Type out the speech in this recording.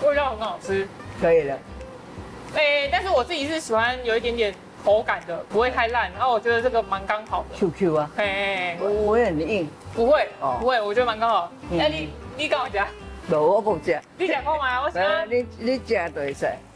味道很好吃。 可以了。 但是我自己是喜欢有一点点口感的，不会太烂。然后我觉得这个蛮刚好的。 QQ 啊， 哎， 不会很硬。 不会， 哦不会，我觉得蛮刚好。 嗯你讲我讲， 无我不食。 你讲过吗？我喜欢。 你食就会使。